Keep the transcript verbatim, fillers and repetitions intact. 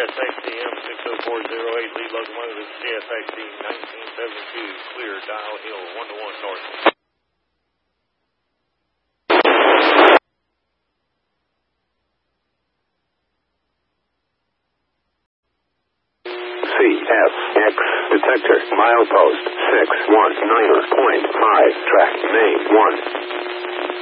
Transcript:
S X D M six oh four oh eight, lead locomotive C S X D nineteen seventy-two, clear Dial Hill, one to one north. C S X detector, milepost six one nine point five, track main one.